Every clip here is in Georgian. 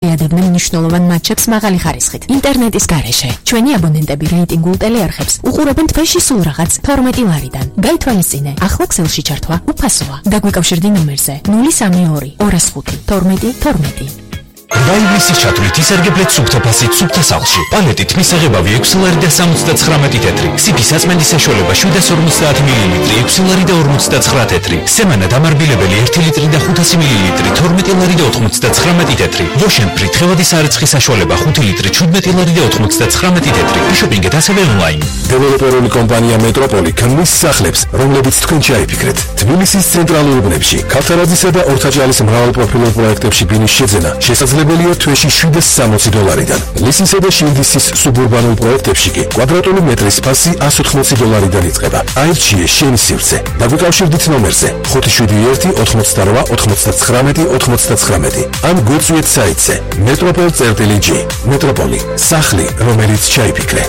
აადევდნენ მნიშვნელოვან მატჩებს მაღალი ხარისხით. ინტერნეტის გარეშე ჩვენი აბონენტები რეიტინგულ ტელეარხებს უყურებენ თვეში სულ რაღაც 12 ლარიდან. გაითვალისწინე, ახლა ქსელში ჩართვა უფასოა. დაგვიკავშირდი ნომერზე 032 205 12 12. რაიმისის ჩათვლით ისარგებლეთ სუფთაფასით სუფთა სახლში. პალეტით მისაღებავი 6 ლარი და 79 თეთრი. სიფის საწმენდის საშუალება 750 მილილიტრი 6 ლარი და 59 თეთრი. სემანა დამარბილებელი 1 ლიტრი და 500 მილილიტრი 12 ლარი და 99 თეთრი. ვოშენფრი თხევადი სარეცხი საშუალება 5 ლიტრი 17 ლარი და 99 თეთრი. შოპინგეთ ასევე ონლაინ. დეველოპერული კომპანია მეტროპოლი ქმნის სახლებს, რომლებიც თქვენ ჩაიფიქრეთ. თბილისის ცენტრალურ უბნებში, ქავთარაძისა და ორთაჭალის მრავალპროფილურ პროექტებში ბინის შეძენა შესაძლებელია თვეში $760-დან. ლისისა და შილდისის სუბურბანულ პროექტებში კი კვადრატული მეტრის ფასი $180-დან იწყება. აირჩიე შენი სივრცე. დაგვიკავშირდით ნომერზე 571 88 99 99 ან გვიწვიეთ საიტზე metropol.g. მეტროპოლი, სახლი, რომელიც ჩაიფიქრე.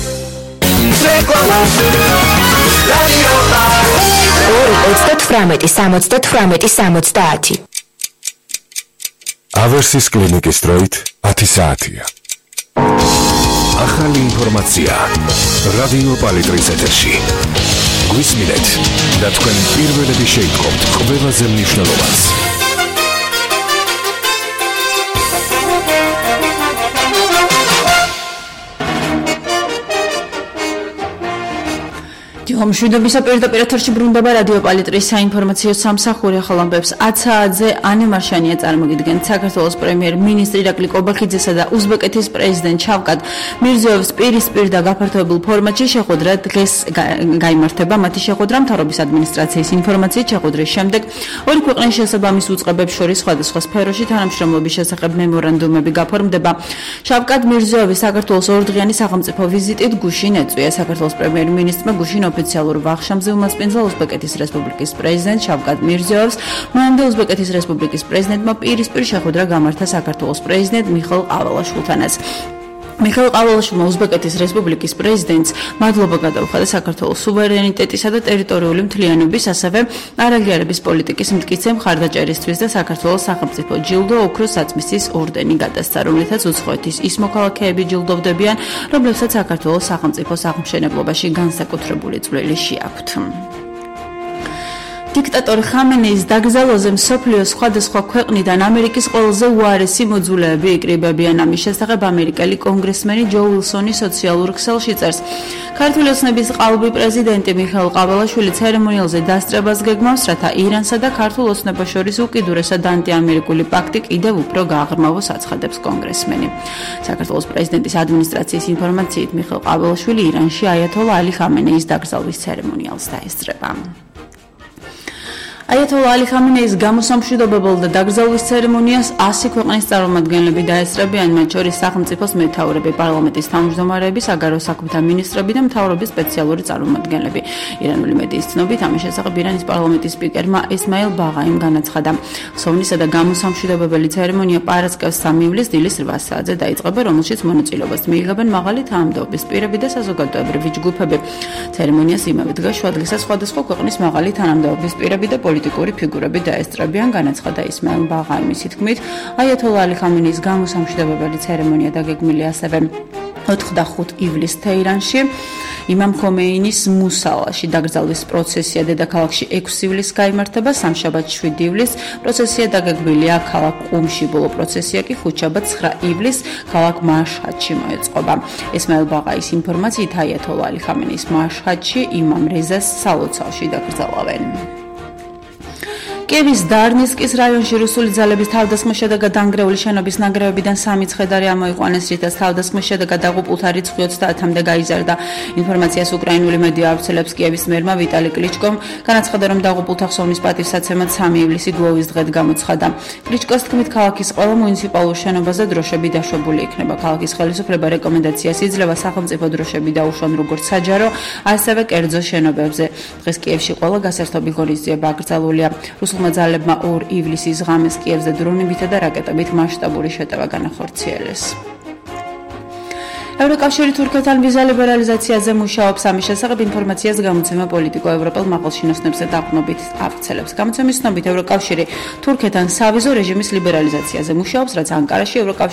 2-38-70-70. ავერსის კლინიკის დროით 10 საათია. ახალი ინფორმაცია რადიო პალიტრის ეთერში. გვისმინეთ და თქვენ პირველები შეიტყობთ ყველაზე მნიშვნელოვანს. მშვიდობისა პირდაპირ ეთერში ბრუნდება რადიო პალიტრის საინფორმაციო სამსახური. ახალ ამბებს 10 საათზე ანი მარშანია წარმოგიდგენთ. საქართველოს პრემიერ-მინისტრი ირაკლი კობახიძესა და უზბეკეთის პრეზიდენტ შავკატ მირზიოევს პირისპირ და გაფართოებულ ფორმატში შეხვედრა დღეს გაიმართება. მათი შეხვედრა მთავრობის ადმინისტრაციის ინფორმაციით შეხვედრის შემდეგ ორი ქვეყნის შესაბამის უწყებებს შორის სხვადასხვა სფეროში თანამშრომლობის შესახებ მემორანდუმები გაფორმდება. შავკატ მირზიოევი საქართველოს ორდღიანი სახელმწიფო ვიზიტით გუშინ ეწვია. საქართველოს პრემიერ-მინისტრმა გუშინ ოფიციალურ ვახშამზე უმასპინძლა უზბეკეთის რესპუბლიკის პრეზიდენტ შავკატ მირზიოევს. მანამდე უზბეკეთის რესპუბლიკის პრეზიდენტმა პირისპირ შეხვედრა გამართა საქართველოს პრეზიდენტ მიხეილ ყავალაშვილთანაც. მიხეილ ყავალაშვილმა უზბეკეთის რესპუბლიკის პრეზიდენტს მადლობა გადაუხადა საქართველოს სუვერენიტეტისა და ტერიტორიული მთლიანობის, ასევე არაღიარების პოლიტიკის მტკიცე მხარდაჭერისთვის და საქართველოს სახელმწიფო ჯილდო ოქროს საწმისის ორდენი გადასცა, რომლითაც უცხოეთის ის მოქალაქეები ჯილდოვდებიან, რომლებსაც საქართველოს სახელმწიფოს აღმშენებლობაში განსაკუთრებული წვლილი შეაქვთ. დიქტატორ ხამენეის დაკრძალვაზე მსოფლიოს სხვადასხვა ქვეყნიდან ამერიკის ყველაზე უარესი მოძულეები იკრიბებიან. ამის შესახებ ამერიკელი კონგრესმენი ჯო უილსონი სოციალურ ქსელში წერს. ქართული ოცნების ყალბი პრეზიდენტი მიხეილ ყავალაშვილი ცერემონიალზე დასწრებას გეგმავს, რათა ირანსა და ქართულ ოცნებას შორის უკიდურესად ანტიამერიკული პაქტი კიდევ უფრო გააღრმავოს, აცხადებს კონგრესმენი. საქართველოს პრეზიდენტის ადმინისტრაციის ინფორმაციით მიხეილ ყავალაშვილი ირანში აიათოლა ალი ხამენეის დაკრძალვის ცერემონიალს დაესწრება. აიათოლა ალი ხამენეის გამოსამშვიდობებელ და დაკრძალვის ცერემონიას 100 ქვეყნის წარმომადგენლები დაესწრებიან, მათ შორის სახელმწიფოს მეთაურები, პარლამენტის თავმჯდომარეები, საგარეო საქმეთა მინისტრები და მთავრობის სპეციალური წარმომადგენლები. ირანული მედიის ცნობით, ამის შესახებ ირანის პარლამენტის სპიკერმა ესმაილ ბაღაიმ განაცხადა. ხსოვნისა და გამოსამშვიდობებელი ცერემონია პარასკევს 3 ივლისს დილის 8 საათზე დაიწყება, რომელშიც მონაწილეობას მიიღებენ მაღალი თანამდებობის პირები და საზოგადოებრივი ჯგუფები. ცერემონიას იმავე დღეს შუადღისას სხვადასხვა ქვეყნის მაღალი თანამდებობის პირები და პოლიტიკური ფიგურები დაესწრებიან, განაცხადა ისმაილ ბაღაიმის თქმით. აიათოლა ალი ხამენეის გამოსამშვიდობებელი ცერემონია დაგეგმილია ასევე 4-5 ივლისს თეირანში, იმამ ხომეინის მუსალაში. დაკრძალვის პროცესია დედაქალაქში 6 ივლისს გაიმართება, სამშაბათს 7 ივლისს პროცესია დაგეგმილია ქალაქ ყუმში, ბოლო პროცესია კი ხუთშაბათს 9 ივლისს ქალაქ მაშჰადში მოეწყობა. ესმაილ ბაღაის ინფორმაციით აიათოლა ალი ხამენეის მაშჰადში იმამ რეზას სალოცავში დაკრძალავენ. კიევის დარნისკის რაიონში რუსული ძალების თავდასხმის შედეგად დანგრეული შენობის ნანგრევებიდან 3 ცხედარი ამოიყვანეს, რითაც თავდასხმის შედეგად დაღუპულთა რიცხვი 30-მდე გაიზარდა. ინფორმაციას უკრაინული მედია ავრცელებს კიევის მერმა ვიტალი კლიჩკომ, განაცხადა, რომ დაღუპულთა ხსოვნის პატივსაცემად 3 ივლისი გლოვის დღედ გამოცხადა. კლიჩკოს თქმით, ქალაქის ყველა მუნიციპალურ შენობაზე დროშები დაშვებული იქნება. ქალაქის ხელისუფლება რეკომენდაციას იძლევა სახელმწიფო დროშები დაუშვან როგორც საჯარო, ასევე კერძო შენობებზე. დღეს კიევში ყველა გასართობი ღონისძიება აკრძალულია. რუსულმა ძალებმა 2 ივლისის ღამეს კიევზე დრონებითა და რაკეტებით მასშტაბური შეტევა განახორციელეს. ევროკავშირი თურქეთთან ვიზა ლიბერალიზაციაზე მუშაობს. ამის შესახებ ინფორმაციას გამოცემა პოლიტიკო ევროპელ მაღალჩინოსნებზე დაყრდნობით ავრცელებს. გამოცემის ცნობით, ევროკავშირი თურქეთთან სავიზო რეჟიმის ლიბერალიზაციაზე მუშაობს, რაც ანკარაში